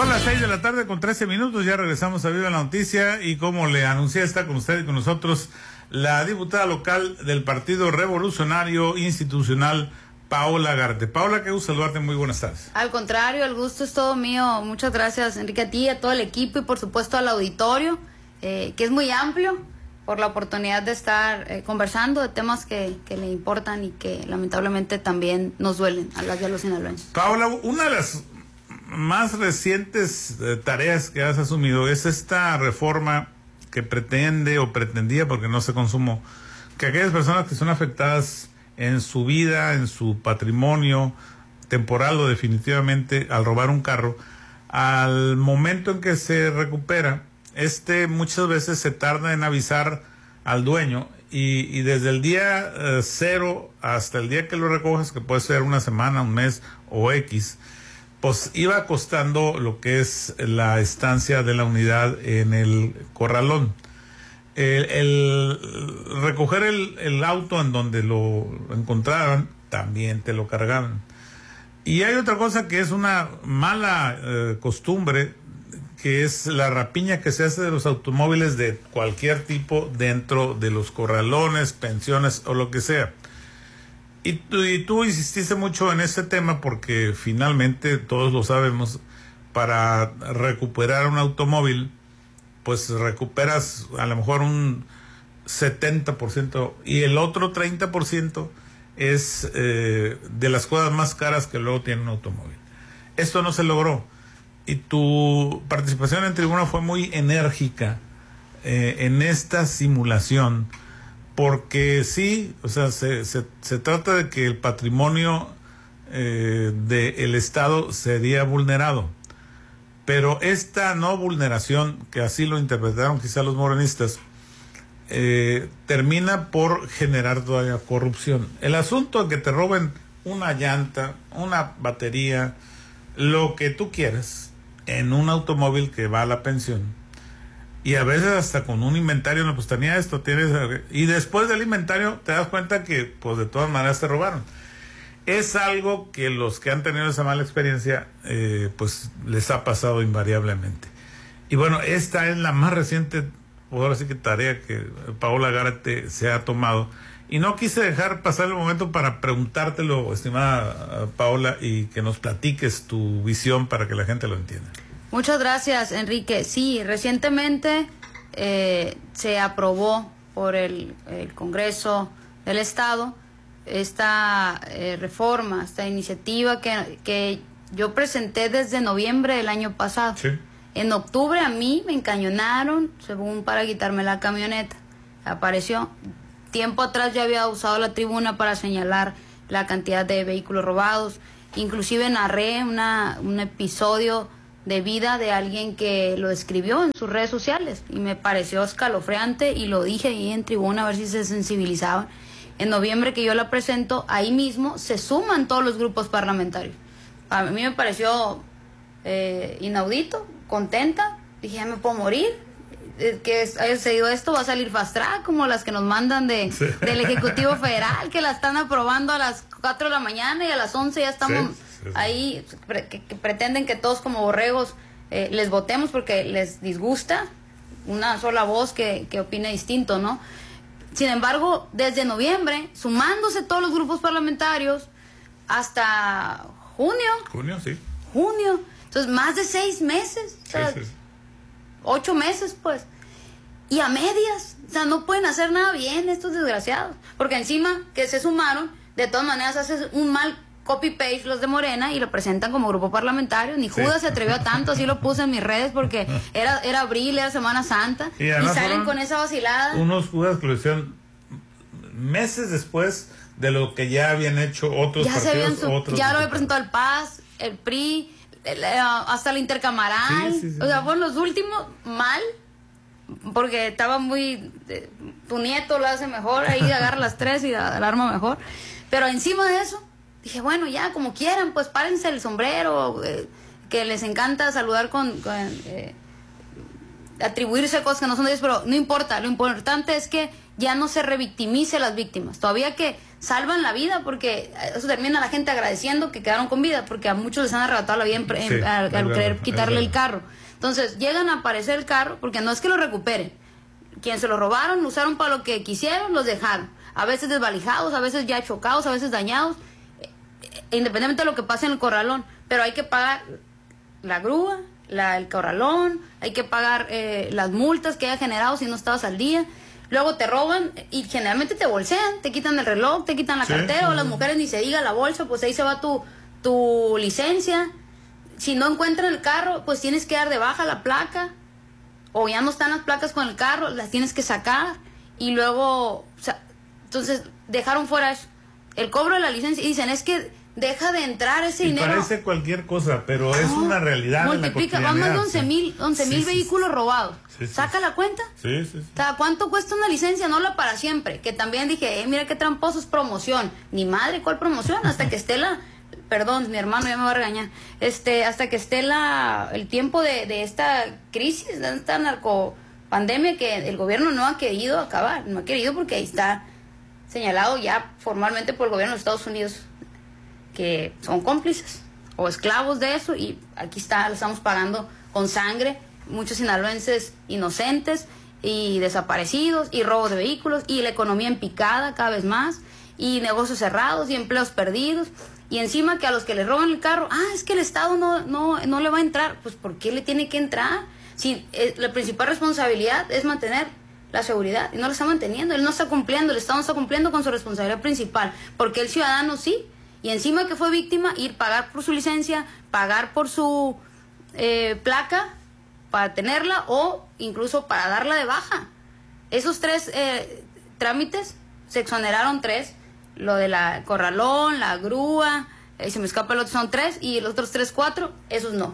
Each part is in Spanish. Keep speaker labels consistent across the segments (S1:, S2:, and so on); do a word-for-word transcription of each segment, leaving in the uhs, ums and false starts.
S1: Son las seis de la tarde con trece minutos, ya regresamos a Viva la Noticia y como le anuncié, está con usted y con nosotros la diputada local del Partido Revolucionario Institucional, Paola Gárate. Paola, qué gusto saludarte, muy buenas tardes.
S2: Al contrario, el gusto es todo mío. Muchas gracias, Enrique, a ti, a todo el equipo y por supuesto al auditorio, eh, que es muy amplio, por la oportunidad de estar eh, conversando de temas que, que le importan y que lamentablemente también nos duelen a las y a los sinaloenses.
S1: Paola, una de las más recientes eh, tareas que has asumido es esta reforma que pretende o pretendía, porque no se consumó, que aquellas personas que son afectadas en su vida, en su patrimonio, temporal o definitivamente, al robar un carro, al momento en que se recupera, este muchas veces se tarda en avisar al dueño y, y desde el día eh, cero hasta el día que lo recojas, que puede ser una semana, un mes o X, pues iba costando lo que es la estancia de la unidad en el corralón. El, el recoger el, el auto en donde lo encontraron, también te lo cargaban. Y hay otra cosa que es una mala eh, costumbre, que es la rapiña que se hace de los automóviles de cualquier tipo dentro de los corralones, pensiones o lo que sea. Y tú, y tú insististe mucho en ese tema porque finalmente, todos lo sabemos, para recuperar un automóvil, pues recuperas a lo mejor un setenta por ciento y el otro treinta por ciento es eh, de las cosas más caras que luego tiene un automóvil. Esto no se logró y tu participación en tribuna fue muy enérgica eh, en esta simulación, porque sí, o sea, se, se, se trata de que el patrimonio eh, del Estado sería vulnerado. Pero esta no vulneración, que así lo interpretaron quizá los morenistas, eh, termina por generar todavía corrupción. El asunto de que te roben una llanta, una batería, lo que tú quieras, en un automóvil que va a la pensión, y a veces hasta con un inventario, no, pues tenía esto, tienes, y después del inventario te das cuenta que pues de todas maneras te robaron. Es algo que los que han tenido esa mala experiencia, eh, pues les ha pasado invariablemente. Y bueno, esta es la más reciente, ahora sí que tarea que Paola Gárate se ha tomado. Y no quise dejar pasar el momento para preguntártelo, estimada Paola, y que nos platiques tu visión para que la gente lo entienda.
S2: Muchas gracias, Enrique. Sí, recientemente eh, se aprobó por el, el Congreso del Estado esta eh, reforma, esta iniciativa que, que yo presenté desde noviembre del año pasado.
S1: Sí.
S2: En octubre a mí me encañonaron, según para quitarme la camioneta. Apareció. Tiempo atrás ya había usado la tribuna para señalar la cantidad de vehículos robados. Inclusive narré una, un episodio de vida de alguien que lo escribió en sus redes sociales y me pareció escalofriante y lo dije ahí en tribuna a ver si se sensibilizaban. En noviembre que yo la presento, ahí mismo se suman todos los grupos parlamentarios. A mí me pareció eh, inaudito, contenta, dije ya me puedo morir, eh, que haya sucedido esto, va a salir fast track como las que nos mandan de, sí. del Ejecutivo Federal, que la están aprobando a las cuatro de la mañana y a las once ya estamos sí, sí, sí. ahí, pre que, que pretenden que todos como borregos eh, les votemos porque les disgusta una sola voz que, que opine distinto, ¿no? Sin embargo, desde noviembre, sumándose todos los grupos parlamentarios, hasta junio.
S1: Junio, sí.
S2: Junio. Entonces, más de seis meses. O sea, sí, sí. Ocho meses, pues. Y a medias. O sea, no pueden hacer nada bien estos desgraciados. Porque encima que se sumaron, de todas maneras hacen un mal copy-paste los de Morena y lo presentan como grupo parlamentario. Ni Judas sí. se atrevió a tanto, así lo puse en mis redes porque era, era abril, era Semana Santa y, y salen con esa vacilada.
S1: Unos Judas que lo hicieron meses después de lo que ya habían hecho otros
S2: ya
S1: partidos.
S2: Se habían su,
S1: otros
S2: ya lo había presentado el P A S, el P R I, el, el, hasta la Intercamaral. Sí, sí, sí. O sea, fueron los últimos mal porque estaba muy... Eh, tu nieto lo hace mejor, ahí agarra las tres y alarma mejor. Pero encima de eso dije, bueno, ya, como quieran, pues párense el sombrero, eh, que les encanta saludar con, con eh, atribuirse cosas que no son de ellos, pero no importa, lo importante es que ya no se revictimice a las víctimas, todavía que salvan la vida, porque eso termina la gente agradeciendo que quedaron con vida, porque a muchos les han arrebatado la vida en, en, sí, al, al querer quitarle el carro. Entonces llegan a aparecer el carro, porque no es que lo recuperen, quien se lo robaron, lo usaron para lo que quisieron, los dejaron, a veces desvalijados, a veces ya chocados, a veces dañados, independientemente de lo que pase en el corralón, pero hay que pagar la grúa, la, el corralón, hay que pagar eh, las multas que haya generado si no estabas al día. Luego te roban y generalmente te bolsean, te quitan el reloj, te quitan la sí, cartera, sí. O las mujeres ni se diga la bolsa, pues ahí se va tu, tu licencia. Si no encuentran el carro, pues tienes que dar de baja la placa, o ya no están las placas con el carro, las tienes que sacar, y luego, o sea, entonces dejaron fuera eso, el cobro de la licencia, y dicen, es que deja de entrar ese
S1: y
S2: dinero.
S1: Parece cualquier cosa, pero no, es una realidad.
S2: Multiplica, van más de once mil sí, sí, vehículos sí, robados. Sí, sí, ¿saca sí. la cuenta?
S1: Sí, sí, sí.
S2: O sea, ¿cuánto cuesta una licencia? No la para siempre. Que también dije, eh, mira qué tramposo es promoción. Ni madre, ¿cuál promoción? Hasta que esté la... Perdón, mi hermano ya me va a regañar. Este, hasta que esté la el tiempo de, de esta crisis, de esta narcopandemia que el gobierno no ha querido acabar. No ha querido porque ahí está señalado ya formalmente por el gobierno de Estados Unidos que son cómplices o esclavos de eso, y aquí está, lo estamos pagando con sangre, muchos sinaloenses inocentes y desaparecidos, y robo de vehículos, y la economía en picada cada vez más, y negocios cerrados, y empleos perdidos, y encima que a los que le roban el carro, ah, es que el Estado no, no, no le va a entrar. Pues ¿por qué le tiene que entrar? Si eh, la principal responsabilidad es mantener la seguridad, y no la está manteniendo, él no está cumpliendo, el Estado no está cumpliendo con su responsabilidad principal, porque el ciudadano sí. Y encima que fue víctima, ir pagar por su licencia, pagar por su eh, placa para tenerla, o incluso para darla de baja. Esos tres eh, trámites, se exoneraron tres, lo de la corralón, la grúa, eh, se me escapa el otro, son tres, y los otros tres, cuatro, esos no.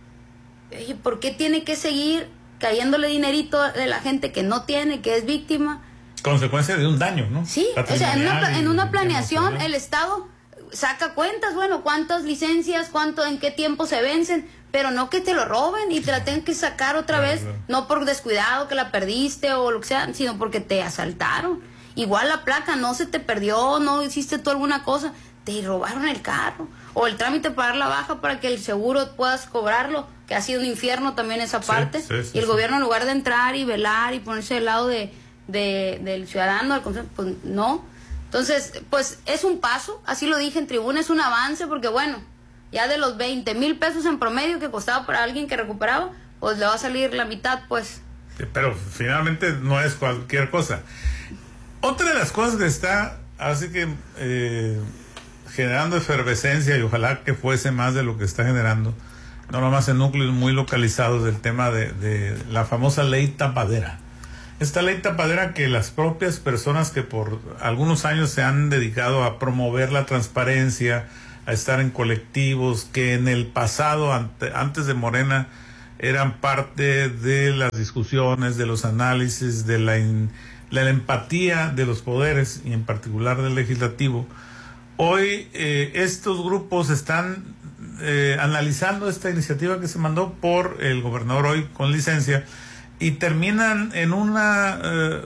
S2: ¿Y por qué tiene que seguir cayéndole dinerito de la gente que no tiene, que es víctima?
S1: Consecuencia de un daño, ¿no?
S2: Sí, o sea, en una, en una planeación el Estado saca cuentas, bueno, cuántas licencias, cuánto, en qué tiempo se vencen, pero no que te lo roben y te la tengan que sacar otra claro, vez, claro. No por descuidado que la perdiste o lo que sea, sino porque te asaltaron. Igual la placa no se te perdió, no hiciste tú alguna cosa, te robaron el carro, o el trámite para dar la baja para que el seguro puedas cobrarlo, que ha sido un infierno también esa parte, sí, sí, sí, y el sí. gobierno en lugar de entrar y velar y ponerse del lado de, de del ciudadano, del consejo, pues no. Entonces, pues es un paso, así lo dije en tribuna, es un avance, porque bueno, ya de los veinte mil pesos en promedio que costaba para alguien que recuperaba, pues le va a salir la mitad, pues.
S1: Sí, pero finalmente no es cualquier cosa. Otra de las cosas que está, así que eh, generando efervescencia, y ojalá que fuese más de lo que está generando, no nomás en núcleos muy localizados, del tema de, de la famosa ley tapadera. Esta ley tapadera que las propias personas que por algunos años se han dedicado a promover la transparencia, a estar en colectivos, que en el pasado, ante, antes de Morena, eran parte de las discusiones, de los análisis, de la, in, la empatía de los poderes, y en particular del legislativo. Hoy eh, estos grupos están eh, analizando esta iniciativa que se mandó por el gobernador hoy con licencia, y terminan en una eh,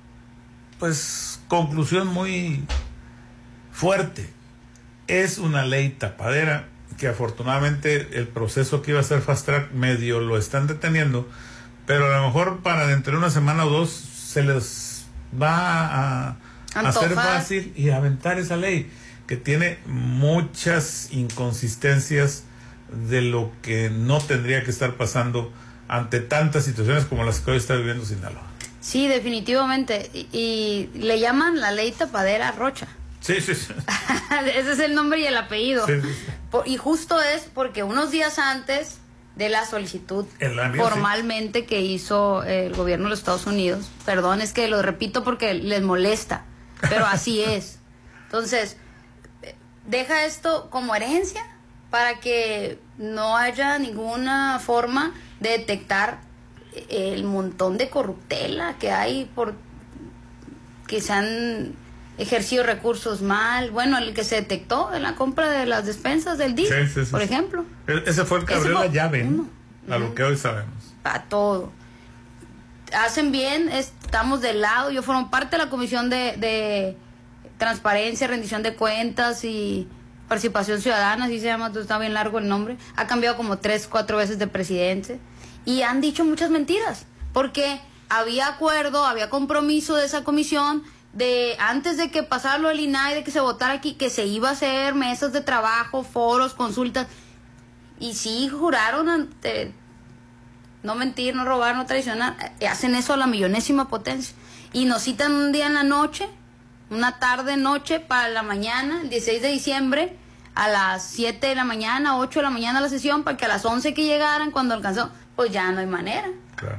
S1: pues conclusión muy fuerte. Es una ley tapadera, que afortunadamente el proceso que iba a ser fast track medio lo están deteniendo, pero a lo mejor para dentro de una semana o dos se les va a hacer fácil y aventar esa ley, que tiene muchas inconsistencias de lo que no tendría que estar pasando ante tantas situaciones como las que hoy está viviendo Sinaloa.
S2: Sí, definitivamente. Y, y le llaman la ley tapadera Rocha.
S1: Sí, sí, sí.
S2: Ese es el nombre y el apellido. Sí, sí, sí. Por, y justo es porque unos días antes de la solicitud año, formalmente sí. que hizo el gobierno de los Estados Unidos, perdón, es que lo repito porque les molesta, pero así es. Entonces, deja esto como herencia para que no haya ninguna forma de detectar el montón de corruptela que hay por que se han ejercido recursos mal. Bueno, el que se detectó en la compra de las despensas del D I F, sí, sí, sí, por ejemplo.
S1: Ese fue el que abrió la llave, uno, ¿no? A lo que hoy sabemos.
S2: A todo. hacen bien, estamos del lado, yo formo parte de la Comisión de, de Transparencia, Rendición de Cuentas y Participación Ciudadana, así se llama, entonces está bien largo el nombre. Ha cambiado como tres, cuatro veces de presidente y han dicho muchas mentiras, porque había acuerdo, había compromiso de esa comisión de antes de que pasara lo del I N A I, de que se votara aquí, que se iba a hacer mesas de trabajo, foros, consultas, y sí juraron ante no mentir, no robar, no traicionar, hacen eso a la millonésima potencia y nos citan un día en la noche, una tarde noche para la mañana, el dieciséis de diciembre a las siete de la mañana, ocho de la mañana la sesión, para que a las once que llegaran, cuando alcanzó, pues ya no hay manera.
S1: Claro.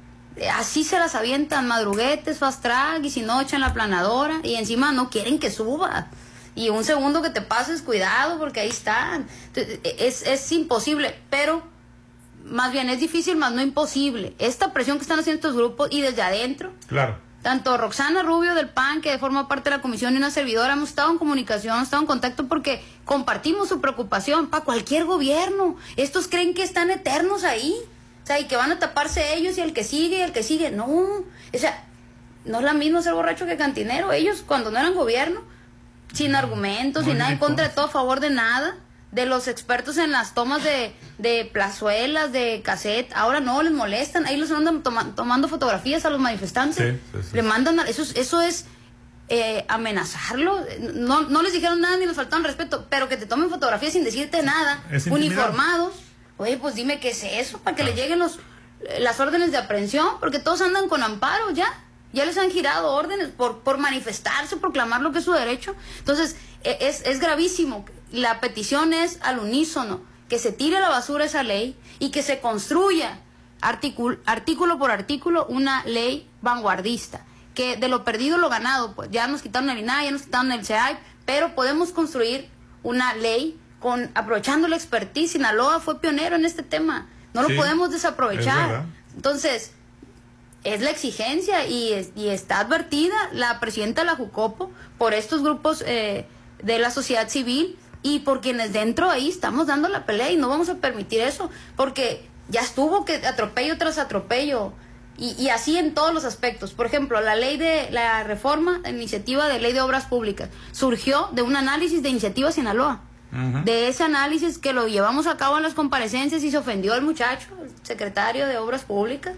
S2: Así se las avientan, madruguetes, fast track, y si no echan la planadora, y encima no quieren que suba. Y un segundo que te pases, cuidado, porque ahí están. Es, es imposible, pero más bien es difícil, más no imposible. Esta presión que están haciendo estos grupos, y desde adentro,
S1: claro,
S2: tanto Roxana Rubio del P A N, que forma parte de la comisión, y una servidora, hemos estado en comunicación, hemos estado en contacto porque compartimos su preocupación para cualquier gobierno. Estos creen que están eternos ahí, o sea, y que van a taparse ellos y el que sigue y el que sigue. No, o sea, no es lo mismo ser borracho que cantinero. Ellos, cuando no eran gobierno, sin argumentos, sin nada en contra de todo, a favor de nada, de los expertos en las tomas de, de plazuelas, de cassette, ahora no, les molestan, ahí los andan toma, tomando fotografías a los manifestantes, sí, sí, sí. Le mandan, a, eso, eso es eh, amenazarlo, no, no les dijeron nada ni les faltaron respeto, pero que te tomen fotografías sin decirte nada, uniformados, oye, pues dime qué es eso, para que claro. le lleguen los las órdenes de aprehensión, porque todos andan con amparo ya, ya les han girado órdenes por, por manifestarse, proclamar lo que es su derecho. Entonces, es, es gravísimo. La petición es al unísono, que se tire a la basura esa ley y que se construya artículo, artículo por artículo una ley vanguardista, que de lo perdido lo ganado, pues ya nos quitaron el I N A I, ya nos quitaron el C E A I, pero podemos construir una ley con aprovechando la expertise. Sinaloa fue pionero en este tema, no lo sí, podemos desaprovechar. Entonces, es la exigencia y, y está advertida la presidenta de la Jucopo por estos grupos eh, de la sociedad civil y por quienes dentro ahí estamos dando la pelea, y no vamos a permitir eso, porque ya estuvo que atropello tras atropello, y, y así en todos los aspectos. Por ejemplo, la ley de la reforma, la iniciativa de ley de obras públicas, surgió de un análisis de Iniciativa Sinaloa. Uh-huh. De ese análisis que lo llevamos a cabo en las comparecencias, y se ofendió el muchacho, el secretario de Obras Públicas,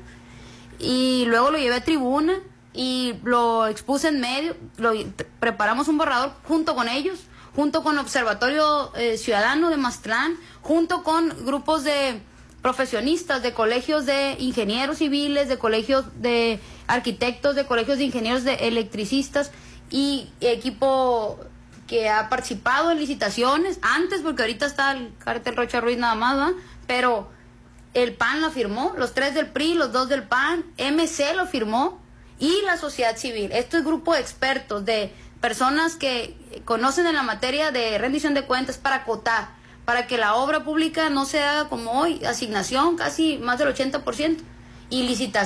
S2: y luego lo llevé a tribuna y lo expuse en medio, lo, preparamos un borrador junto con ellos, junto con Observatorio eh, Ciudadano de Mazatlán, junto con grupos de profesionistas, de colegios de ingenieros civiles, de colegios de arquitectos, de colegios de ingenieros, de electricistas, y equipo que ha participado en licitaciones antes, porque ahorita está el Cártel Rocha Ruiz nada más, ¿va? Pero el P A N lo firmó, los tres del P R I, los dos del P A N, M C lo firmó, y la sociedad civil. Esto es grupo de expertos, de personas que conocen en la materia de rendición de cuentas, para acotar, para que la obra pública no se haga como hoy, asignación casi más del ochenta por ciento, y licitación.